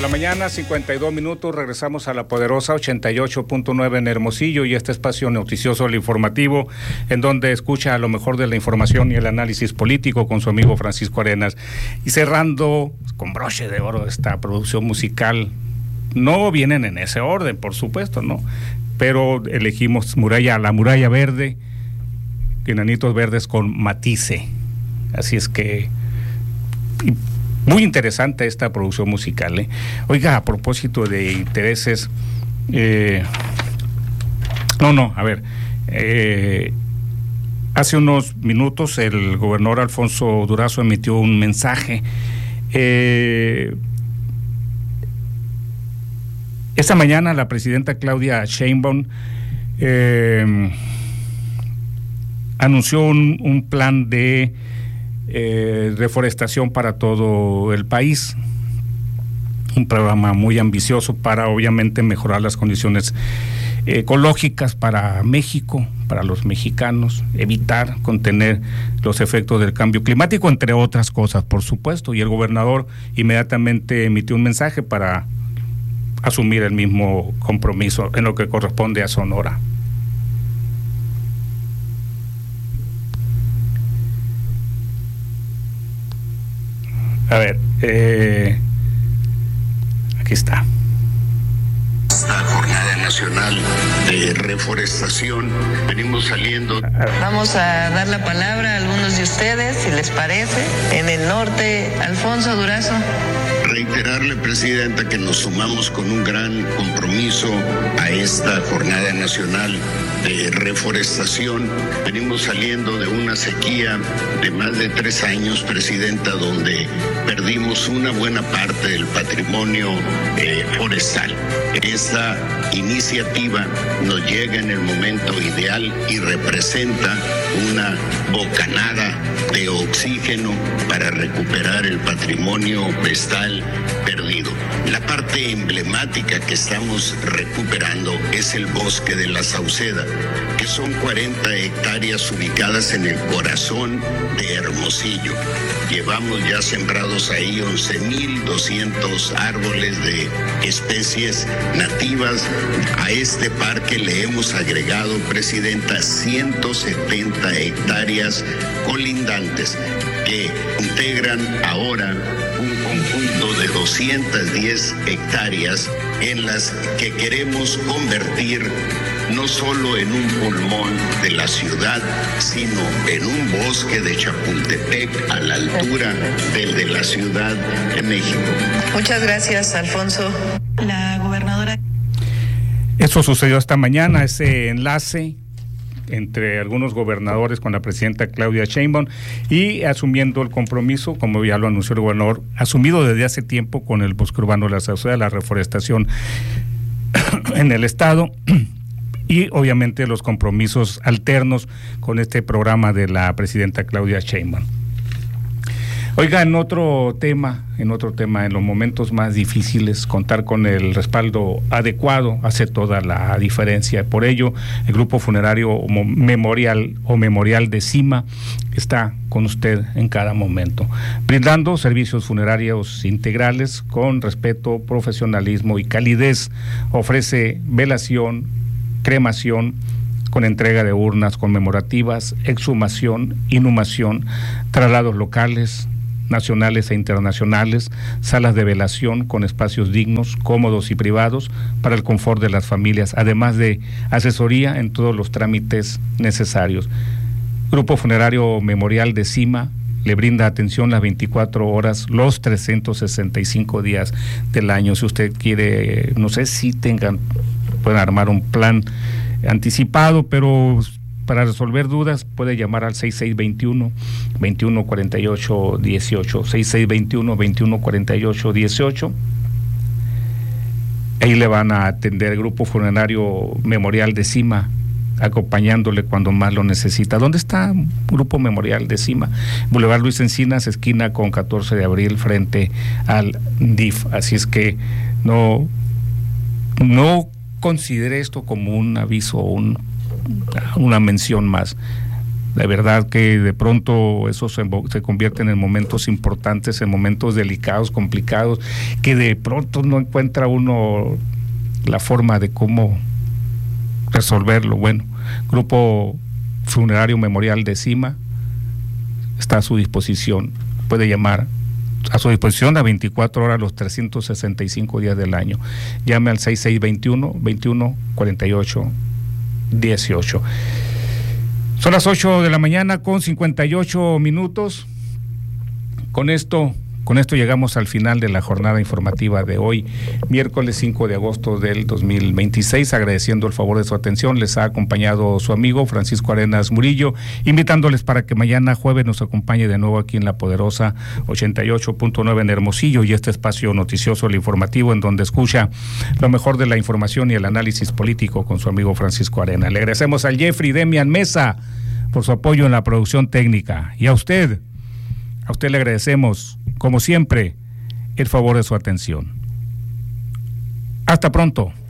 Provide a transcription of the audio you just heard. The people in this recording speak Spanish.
la mañana, 52 minutos, regresamos a la poderosa 88.9 en Hermosillo y este espacio noticioso, el informativo, en donde escucha lo mejor de la información y el análisis político con su amigo Francisco Arenas. Y cerrando con broche de oro esta producción musical, no vienen en ese orden, por supuesto, ¿no? Pero elegimos La Muralla Verde, Enanitos Verdes con Matisse. Así es que muy interesante esta producción musical, ¿eh? Oiga, a propósito de intereses, hace unos minutos el gobernador Alfonso Durazo emitió un mensaje. Esta mañana la presidenta Claudia Sheinbaum anunció un plan de reforestación para todo el país, un programa muy ambicioso para obviamente mejorar las condiciones ecológicas para México, para los mexicanos, contener los efectos del cambio climático, entre otras cosas, por supuesto. Y el gobernador inmediatamente emitió un mensaje para asumir el mismo compromiso en lo que corresponde a Sonora. A ver, aquí está. Esta jornada nacional de reforestación, venimos saliendo. Vamos a dar la palabra a algunos de ustedes, si les parece. En el norte, Alfonso Durazo. Reiterarle, Presidenta, que nos sumamos con un gran compromiso a esta jornada nacional de reforestación. Venimos saliendo de una sequía de más de 3 años, Presidenta, donde perdimos una buena parte del patrimonio forestal. Esta iniciativa nos llega en el momento ideal y representa una bocanada de oxígeno para recuperar el patrimonio forestal perdido. La parte emblemática que estamos recuperando es el bosque de la Sauceda, que son 40 hectáreas ubicadas en el corazón de Hermosillo. Llevamos ya sembrados ahí 11,200 árboles de especies nativas. A este parque le hemos agregado, Presidenta, 170 hectáreas colindantes que integran ahora un conjunto de 210 hectáreas en las que queremos convertir no solo en un pulmón de la ciudad, sino en un bosque de Chapultepec a la altura del de la Ciudad de México. Muchas gracias, Alfonso. La gobernadora. Eso sucedió esta mañana, ese enlace entre algunos gobernadores con la presidenta Claudia Sheinbaum y asumiendo el compromiso, como ya lo anunció el gobernador, asumido desde hace tiempo con el bosque urbano de la Sauceda, la reforestación en el estado y obviamente los compromisos alternos con este programa de la presidenta Claudia Sheinbaum. Oiga, en otro tema, en los momentos más difíciles, contar con el respaldo adecuado hace toda la diferencia. Por ello, el Grupo Funerario Memorial de CIMA está con usted en cada momento, brindando servicios funerarios integrales con respeto, profesionalismo y calidez. Ofrece velación, cremación, con entrega de urnas conmemorativas, exhumación, inhumación, traslados locales, nacionales e internacionales, salas de velación con espacios dignos, cómodos y privados para el confort de las familias, además de asesoría en todos los trámites necesarios. Grupo Funerario Memorial de CIMA le brinda atención las 24 horas, los 365 días del año. Si usted quiere, no sé si pueden armar un plan anticipado, pero para resolver dudas puede llamar al 6621-2148-18, 6621-2148-18. Ahí le van a atender el Grupo Funerario Memorial de CIMA, acompañándole cuando más lo necesita. ¿Dónde está Grupo Memorial de CIMA? Boulevard Luis Encinas, esquina con 14 de abril, frente al DIF. Así es que no considere esto como un aviso o una mención más. De verdad que de pronto eso se convierte en momentos importantes, en momentos delicados, complicados, que de pronto no encuentra uno la forma de cómo resolverlo. Bueno, Grupo Funerario Memorial de Cima está a su disposición. Puede llamar a su disposición a 24 horas los 365 días del año. Llame al 6621-2148-18. Son las 8 de la mañana con 58 minutos. Con esto llegamos al final de la jornada informativa de hoy, miércoles 5 de agosto del 2026. Agradeciendo el favor de su atención, les ha acompañado su amigo Francisco Arenas Murillo, invitándoles para que mañana jueves nos acompañe de nuevo aquí en la poderosa 88.9 en Hermosillo, y este espacio noticioso, el informativo, en donde escucha lo mejor de la información y el análisis político con su amigo Francisco Arenas. Le agradecemos al Jeffrey Demian Mesa por su apoyo en la producción técnica, y a usted le agradecemos, como siempre, el favor de su atención. Hasta pronto.